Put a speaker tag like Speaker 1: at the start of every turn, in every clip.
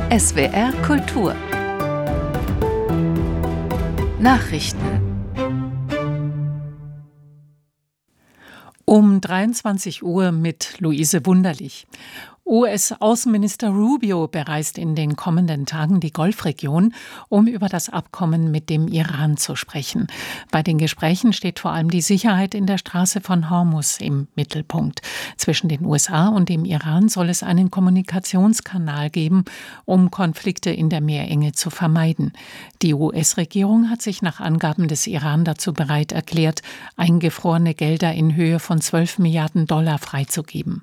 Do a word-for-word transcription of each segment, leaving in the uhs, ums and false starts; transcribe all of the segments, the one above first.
Speaker 1: S W R Kultur Nachrichten.
Speaker 2: Um dreiundzwanzig Uhr mit Luise Wunderlich. U S-Außenminister Rubio bereist in den kommenden Tagen die Golfregion, um über das Abkommen mit dem Iran zu sprechen. Bei den Gesprächen steht vor allem die Sicherheit in der Straße von Hormuz im Mittelpunkt. Zwischen den U S A und dem Iran soll es einen Kommunikationskanal geben, um Konflikte in der Meerenge zu vermeiden. Die U S-Regierung hat sich nach Angaben des Iran dazu bereit erklärt, eingefrorene Gelder in Höhe von zwölf Milliarden Dollar freizugeben.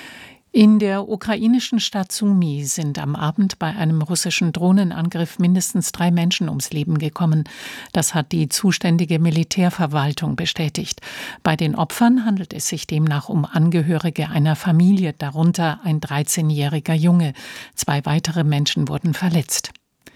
Speaker 2: In der ukrainischen Stadt Sumy sind am Abend bei einem russischen Drohnenangriff mindestens drei Menschen ums Leben gekommen. Das hat die zuständige Militärverwaltung bestätigt. Bei den Opfern handelt es sich demnach um Angehörige einer Familie, darunter ein dreizehnjähriger Junge. Zwei weitere Menschen wurden verletzt.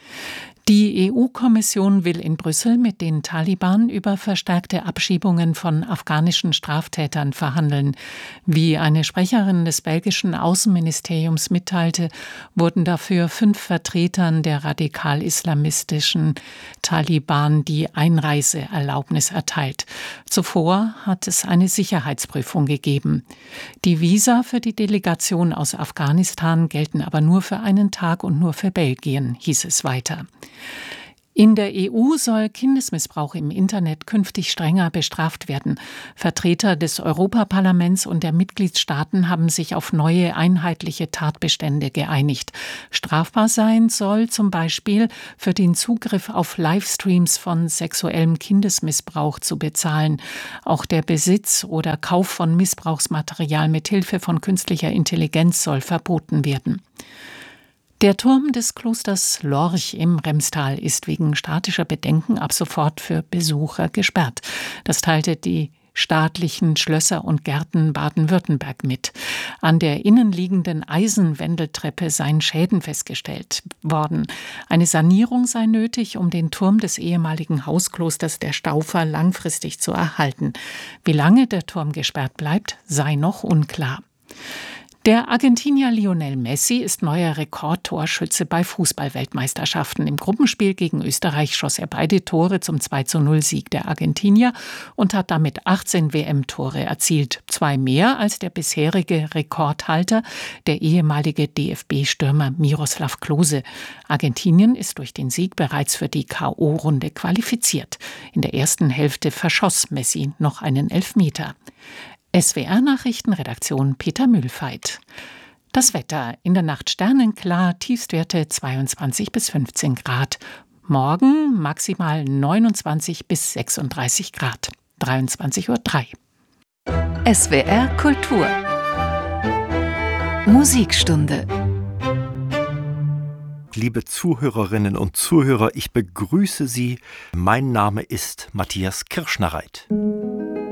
Speaker 2: Die E U-Kommission will in Brüssel mit den Taliban über verstärkte Abschiebungen von afghanischen Straftätern verhandeln. Wie eine Sprecherin des belgischen Außenministeriums mitteilte, wurden dafür fünf Vertretern der radikal-islamistischen Taliban die Einreiseerlaubnis erteilt. Zuvor hat es eine Sicherheitsprüfung gegeben. Die Visa für die Delegation aus Afghanistan gelten aber nur für einen Tag und nur für Belgien, hieß es weiter. In der E U soll Kindesmissbrauch im Internet künftig strenger bestraft werden. Vertreter des Europaparlaments und der Mitgliedstaaten haben sich auf neue einheitliche Tatbestände geeinigt. Strafbar sein soll zum Beispiel für den Zugriff auf Livestreams von sexuellem Kindesmissbrauch zu bezahlen. Auch der Besitz oder Kauf von Missbrauchsmaterial mit Hilfe von künstlicher Intelligenz soll verboten werden. Der Turm des Klosters Lorch im Remstal ist wegen statischer Bedenken ab sofort für Besucher gesperrt. Das teilte die staatlichen Schlösser und Gärten Baden-Württemberg mit. An der innenliegenden Eisenwendeltreppe seien Schäden festgestellt worden. Eine Sanierung sei nötig, um den Turm des ehemaligen Hausklosters der Staufer langfristig zu erhalten. Wie lange der Turm gesperrt bleibt, sei noch unklar. Der Argentinier Lionel Messi ist neuer Rekordtorschütze bei Fußball-Weltmeisterschaften. Im Gruppenspiel gegen Österreich schoss er beide Tore zum zwei zu null Sieg der Argentinier und hat damit achtzehn W M-Tore erzielt. Zwei mehr als der bisherige Rekordhalter, der ehemalige D F B-Stürmer Miroslav Klose. Argentinien ist durch den Sieg bereits für die K O-Runde qualifiziert. In der ersten Hälfte verschoss Messi noch einen Elfmeter. S W R-Nachrichten, Redaktion Peter Mühlfeit. Das Wetter: in der Nacht sternenklar, Tiefstwerte zweiundzwanzig bis fünfzehn Grad. Morgen maximal neunundzwanzig bis sechsunddreißig Grad. dreiundzwanzig Uhr drei.
Speaker 1: S W R Kultur Musikstunde.
Speaker 3: Liebe Zuhörerinnen und Zuhörer, ich begrüße Sie. Mein Name ist Matthias Kirschnereit.